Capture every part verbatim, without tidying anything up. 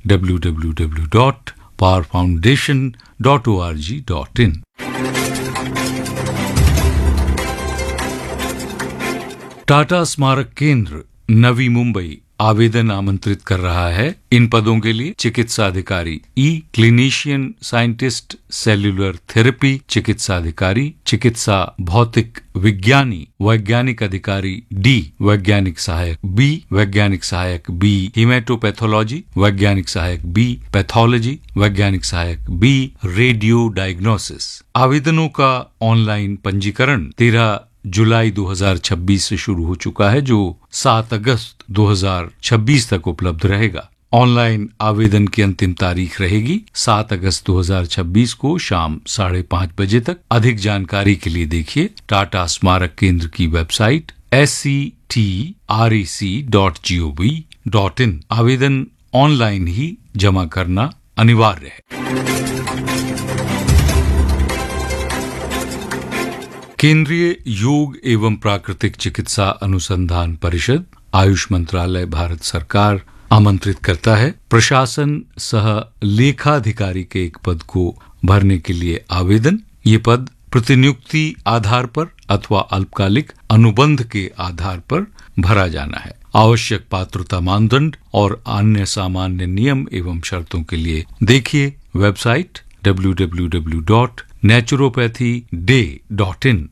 W W W dot power foundation dot O R G dot in. Tata स्मारक केंद्र नवी मुंबई आवेदन आमंत्रित कर रहा है इन पदों के लिए: चिकित्सा अधिकारी ई, क्लिनिशियन साइंटिस्ट सेल्यूलर थेरेपी चिकित्सा अधिकारी, चिकित्सा भौतिक विज्ञानी वैज्ञानिक अधिकारी डी, वैज्ञानिक सहायक बी, वैज्ञानिक सहायक बी हीमेटोपैथोलॉजी, वैज्ञानिक सहायक बी पैथोलॉजी, वैज्ञानिक सहायक बी रेडियो डायग्नोसिस। आवेदनों का ऑनलाइन पंजीकरण तेरह जुलाई दो हज़ार छब्बीस से शुरू हो चुका है, जो सात अगस्त दो हज़ार छब्बीस तक उपलब्ध रहेगा। ऑनलाइन आवेदन की अंतिम तारीख रहेगी सात अगस्त दो हज़ार छब्बीस को शाम साढ़े पाँच बजे तक। अधिक जानकारी के लिए देखिए टाटा स्मारक केंद्र की website S C T R E C dot G O V dot in. आवेदन ऑनलाइन ही जमा करना अनिवार्य है। केंद्रीय योग एवं प्राकृतिक चिकित्सा अनुसंधान परिषद आयुष मंत्रालय भारत सरकार आमंत्रित करता है प्रशासन सह लेखाधिकारी के एक पद को भरने के लिए आवेदन। ये पद प्रतिनियुक्ति आधार पर अथवा अल्पकालिक अनुबंध के आधार पर भरा जाना है। आवश्यक पात्रता मानदंड और अन्य सामान्य नियम एवं शर्तों के लिए देखिए website W W W dot naturopathy day dot in.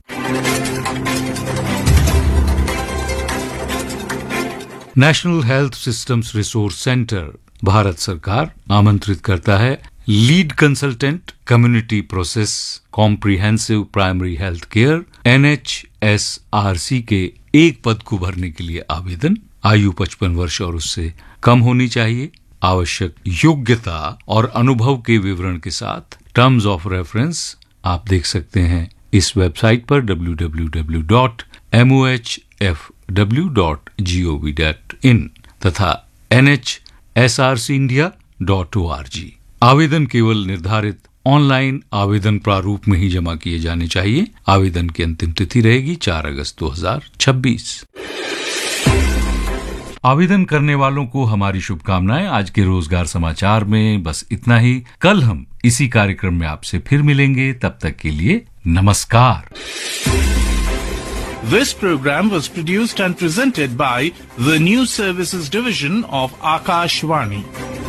National health systems resource centre Bharat सरकार आमंत्रित करता है lead consultant community process comprehensive primary health care N H S R C के एक पद को भरने के लिए आवेदन। आयु पचपन वर्ष और उससे कम होनी चाहिए। आवश्यक योग्यता और अनुभव के विवरण के साथ टर्म्स ऑफ रेफरेंस आप देख सकते हैं इस वेबसाइट पर W W W dot M O H F W dot G O V dot in तथा N H S R C India dot O R G. आवेदन केवल निर्धारित ऑनलाइन आवेदन प्रारूप में ही जमा किए जाने चाहिए। आवेदन की अंतिम तिथि रहेगी चार अगस्त दो हज़ार छब्बीस। आवेदन करने वालों को हमारी शुभकामनाएं। आज के रोजगार समाचार में बस इतना ही। कल हम इसी कार्यक्रम में आपसे फिर मिलेंगे। तब तक के लिए नमस्कार। This program was produced and presented by the News Services Division of Akashvani.